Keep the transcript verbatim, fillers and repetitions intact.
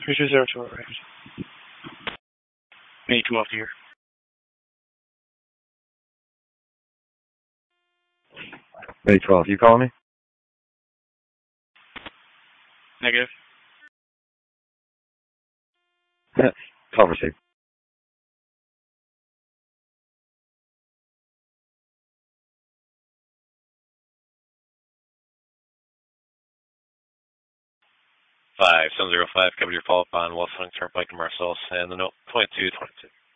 three two zero two, right. May twelfth here. May twelfth. You calling me? Negative. Call received. five seven zero five, cover your follow-up on West Turnpike to Marcellus and the note twenty-two twenty-two.